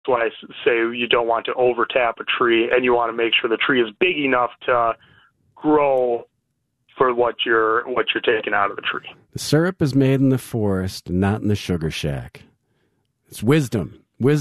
why I say you don't want to overtap a tree, and you want to make sure the tree is big enough to grow for what you're taking out of the tree. The syrup is made in the forest, not in the sugar shack. It's wisdom.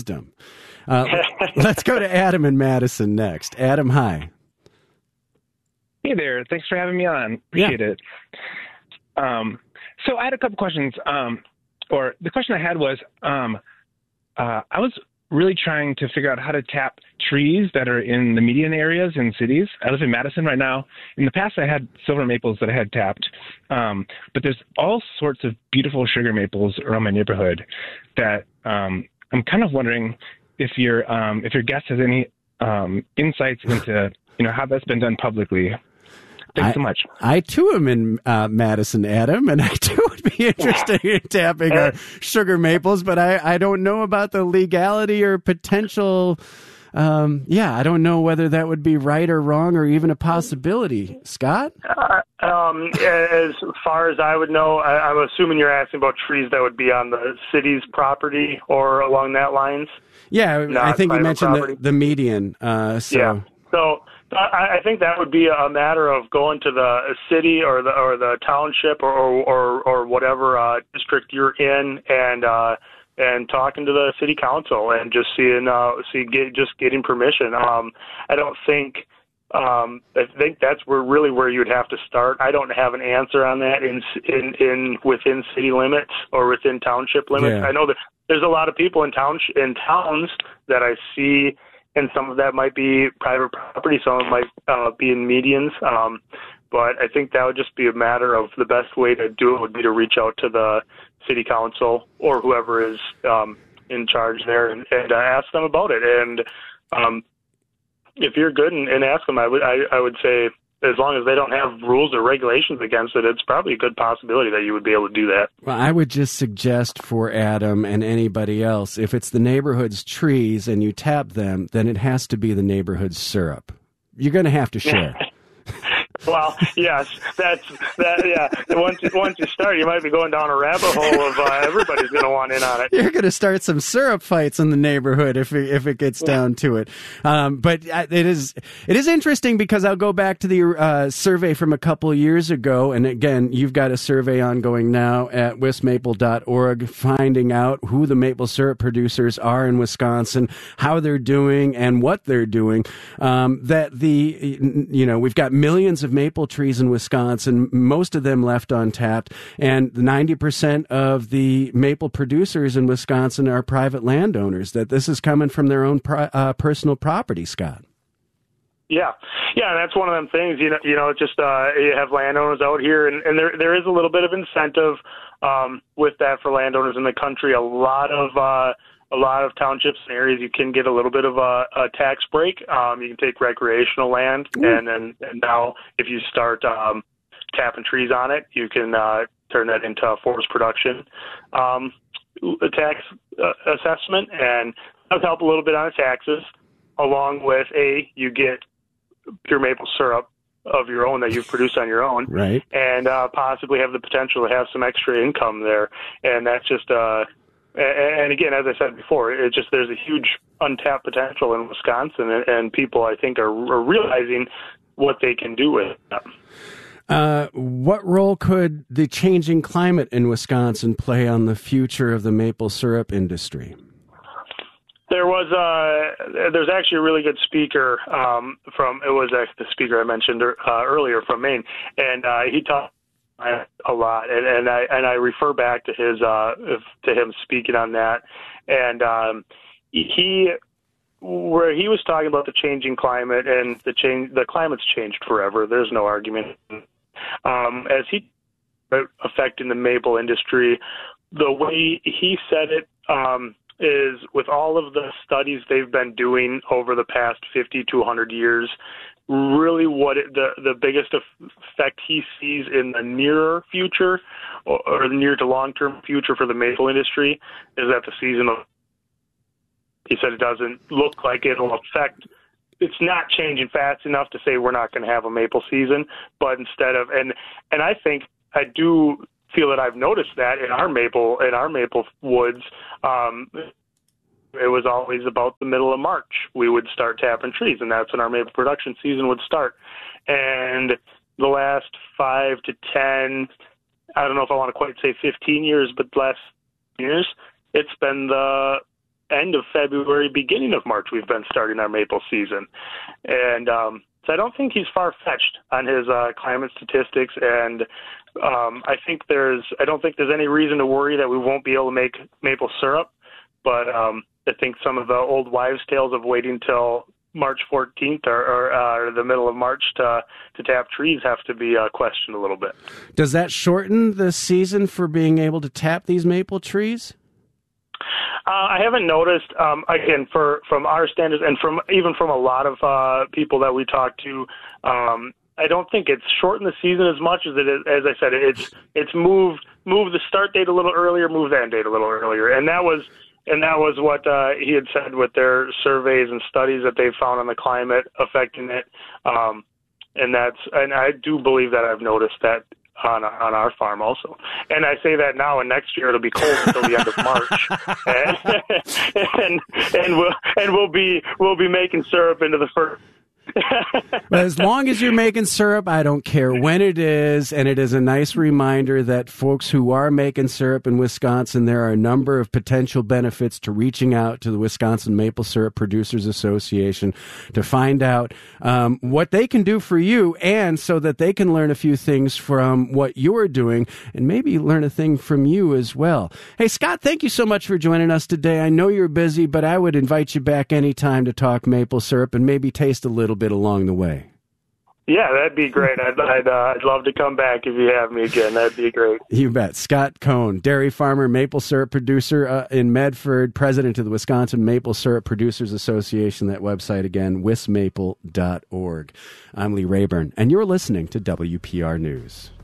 Let's go to Adam in Madison next. Adam, hi. Hey there. Thanks for having me on. Appreciate it. So I had a couple questions. Or the question I had was, I was really trying to figure out how to tap trees that are in the median areas in cities. I live in Madison right now. In the past, I had silver maples that I had tapped, but there's all sorts of beautiful sugar maples around my neighborhood that I'm kind of wondering if your guest has any insights into how that's been done publicly. Thanks so much. I too am in Madison, Adam, and I too would be interested in tapping our sugar maples, but I don't know about the legality or potential. I don't know whether that would be right or wrong or even a possibility. Scott? As far as I would know, I'm assuming you're asking about trees that would be on the city's property or along that lines. Yeah, I think you mentioned the median. Yeah. So I think that would be a matter of going to the city or the township or whatever district you're in and talking to the city council and just getting permission. I think that's where you'd have to start. I don't have an answer on that within city limits or within township limits. Yeah. I know that there's a lot of people in towns that I see. And some of that might be private property, some of it might be in medians. But I think that would just be a matter of the best way to do it would be to reach out to the city council or whoever is in charge there and ask them about it. And if you're good and ask them, I would say as long as they don't have rules or regulations against it, it's probably a good possibility that you would be able to do that. Well, I would just suggest for Adam and anybody else, if it's the neighborhood's trees and you tap them, then it has to be the neighborhood's syrup. You're going to have to share. Well, yes, yeah. Once you start, you might be going down a rabbit hole of everybody's going to want in on it. You're going to start some syrup fights in the neighborhood if it gets down to it. But it is interesting because I'll go back to the survey from a couple of years ago, and again, you've got a survey ongoing now at wismaple.org, finding out who the maple syrup producers are in Wisconsin, how they're doing, and what they're doing. We've got millions of maple trees in Wisconsin, most of them left untapped, and 90% of the maple producers in Wisconsin are private landowners, that this is coming from their own personal property, Scott. Yeah, and that's one of them things, you have landowners out here, and there is a little bit of incentive with that for landowners in the country. A lot of townships and areas, you can get a little bit of a tax break. You can take recreational land, and now if you start tapping trees on it, you can turn that into forest production tax assessment, and that would help a little bit on the taxes, along with you get pure maple syrup of your own that you've produced on your own, right? And possibly have the potential to have some extra income there, and that's just and again, as I said before, there's a huge untapped potential in Wisconsin, and people, I think, are realizing what they can do with it. What role could the changing climate in Wisconsin play on the future of the maple syrup industry? There's actually a really good speaker the speaker I mentioned earlier from Maine, and he talked a lot, and I refer back to him speaking on that, and he was talking about the changing climate, and the climate's changed forever. There's no argument. As he affecting the maple industry, the way he said it is with all of the studies they've been doing over the past 50 to 100 years. Really, the biggest effect he sees in the nearer future or the near to long-term future for the maple industry is that the season he said it doesn't look like it'll affect. It's not changing fast enough to say we're not going to have a maple season, but instead of and I think I do feel that I've noticed that in our maple woods. it was always about the middle of March. We would start tapping trees, and that's when our maple production season would start. And the last 5 to 10, I don't know if I want to quite say 15 years, but the last years, it's been the end of February, beginning of March, we've been starting our maple season. And so I don't think he's far-fetched on his climate statistics, and I don't think there's any reason to worry that we won't be able to make maple syrup, but I think some of the old wives' tales of waiting till March 14th or the middle of March to tap trees have to be questioned a little bit. Does that shorten the season for being able to tap these maple trees? I haven't noticed, again, from our standards and even from a lot of people that we talk to, I don't think it's shortened the season as much as it is. As I said, it's moved the start date a little earlier, moved the end date a little earlier, and that was what he had said with their surveys and studies that they found on the climate affecting it, and I do believe that I've noticed that on our farm also. And I say that now, and next year it'll be cold until the end of March, and we'll be making syrup into the first. But as long as you're making syrup, I don't care when it is, and it is a nice reminder that folks who are making syrup in Wisconsin, there are a number of potential benefits to reaching out to the Wisconsin Maple Syrup Producers Association to find out what they can do for you, and so that they can learn a few things from what you're doing and maybe learn a thing from you as well. Hey, Scott, thank you so much for joining us today. I know you're busy, but I would invite you back anytime to talk maple syrup and maybe taste a little bit along the way. Yeah, that'd be great. I'd love to come back if you have me again. That'd be great. You bet. Scott Cohn, dairy farmer, maple syrup producer in Medford, president of the Wisconsin Maple Syrup Producers Association. That website again, wismaple.org. I'm Lee Rayburn, and you're listening to WPR News.